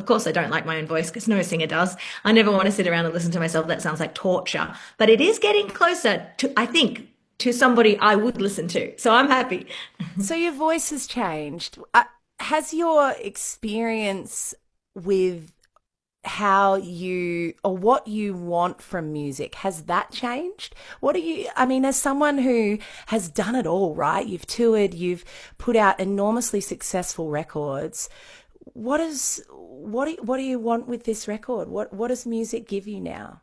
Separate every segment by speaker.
Speaker 1: Of course, I don't like my own voice because no singer does. I never want to sit around and listen to myself. That sounds like torture. But it is getting closer to, I think, to somebody I would listen to. So I'm happy.
Speaker 2: So your voice has changed. Has your experience with how you or what you want from music, has that changed? What are you, I mean, as someone who has done it all, right? You've toured, you've put out enormously successful records. What do you want with this record? What does music give you now?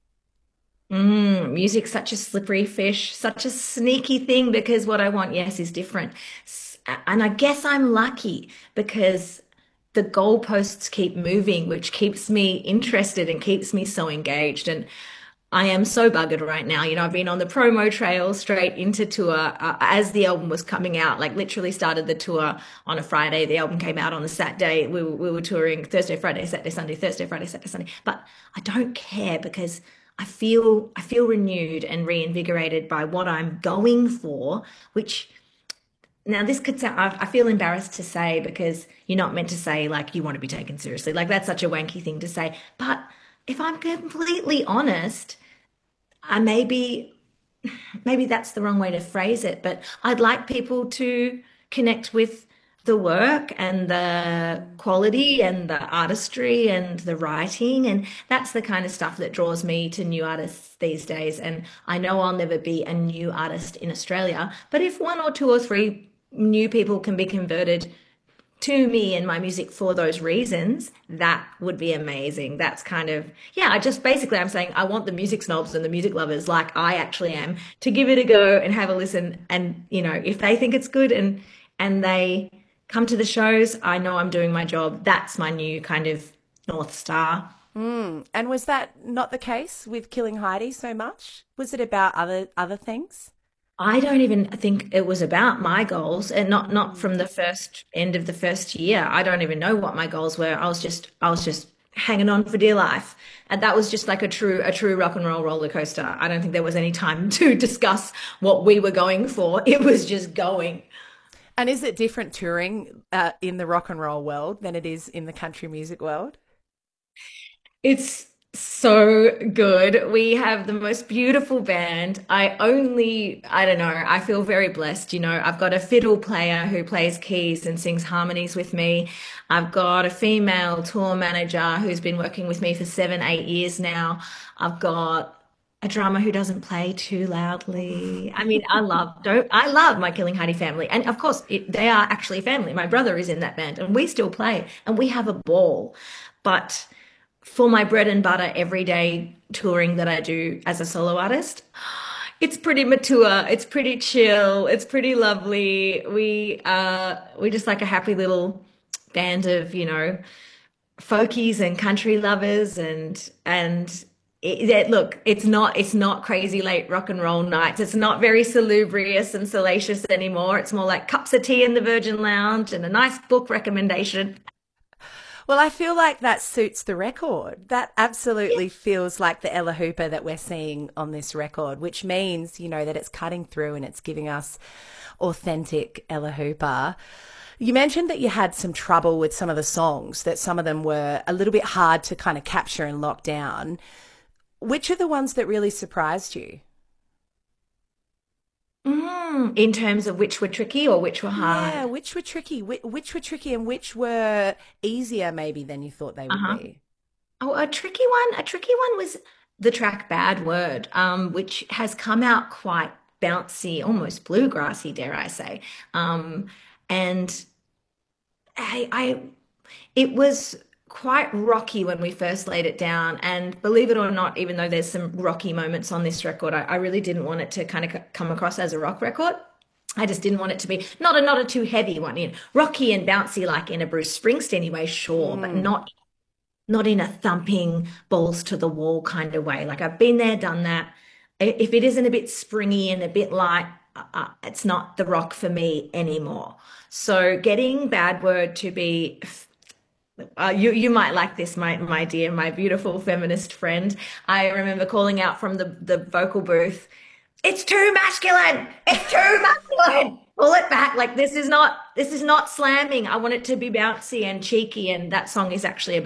Speaker 1: Music's such a slippery fish, such a sneaky thing because what I want, yes, is different. And I guess I'm lucky because the goalposts keep moving, which keeps me interested and keeps me so engaged. And I am so buggered right now. I've been on the promo trail straight into tour as the album was coming out, like literally started the tour on a Friday. The album came out on the Saturday. We were touring Thursday, Friday, Saturday, Sunday, Thursday, Friday, Saturday, Sunday. But I don't care because I feel renewed and reinvigorated by what I'm going for, which now this could sound, I feel embarrassed to say because you're not meant to say like you want to be taken seriously. Like that's such a wanky thing to say. But if I'm completely honest, I maybe that's the wrong way to phrase it, but I'd like people to connect with the work and the quality and the artistry and the writing. And that's the kind of stuff that draws me to new artists these days. And I know I'll never be a new artist in Australia, but if one or two or three new people can be converted to me and my music for those reasons, that would be amazing. That's kind of, yeah, I just basically I'm saying I want the music snobs and the music lovers like I actually am to give it a go and have a listen. And, if they think it's good and they come to the shows, I know I'm doing my job. That's my new kind of North Star.
Speaker 2: And was that not the case with Killing Heidi so much? Was it about other things?
Speaker 1: I don't even think it was about my goals and not from the first end of the first year. I don't even know what my goals were. I was just hanging on for dear life. And that was just like a true rock and roll roller coaster. I don't think there was any time to discuss what we were going for. It was just going.
Speaker 2: And is it different touring in the rock and roll world than it is in the country music world?
Speaker 1: It's so good. We have the most beautiful band. I don't know, I feel very blessed. I've got a fiddle player who plays keys and sings harmonies with me. I've got a female tour manager who's been working with me for 7, 8 years now. I've got a drummer who doesn't play too loudly. I mean, I love my Killing Heidi family. And of course, they are actually family. My brother is in that band and we still play and we have a ball. But for my bread and butter everyday touring that I do as a solo artist, it's pretty mature, it's pretty chill, it's pretty lovely. We just like a happy little band of, folkies and country lovers look, it's not crazy late rock and roll nights. It's not very salubrious and salacious anymore. It's more like cups of tea in the Virgin Lounge and a nice book recommendation.
Speaker 2: Well, I feel like that suits the record. That absolutely feels like the Ella Hooper that we're seeing on this record, which means, that it's cutting through and it's giving us authentic Ella Hooper. You mentioned that you had some trouble with some of the songs, that some of them were a little bit hard to kind of capture and lock down. Which are the ones that really surprised you?
Speaker 1: In terms of which were tricky or which were
Speaker 2: Yeah,
Speaker 1: hard.
Speaker 2: which were tricky? Which were tricky and which were easier maybe than you thought they would
Speaker 1: Uh-huh.
Speaker 2: be?
Speaker 1: Oh, a tricky one was the track Bad Word, which has come out quite bouncy, almost bluegrassy, dare I say. And I it was quite rocky when we first laid it down. And believe it or not, even though there's some rocky moments on this record, I really didn't want it to kind of come across as a rock record. I just didn't want it to be not a too heavy one. Rocky and bouncy like in a Bruce Springsteen way, sure, but
Speaker 2: Mm.
Speaker 1: not in a thumping balls to the wall kind of way. Like I've been there, done that. If it isn't a bit springy and a bit light, it's not the rock for me anymore. So getting Bad Word to be you might like this, my dear, my beautiful feminist friend. I remember calling out from the vocal booth, "It's too masculine! It's too masculine! Pull it back! Like this is not slamming. I want it to be bouncy and cheeky." And that song is actually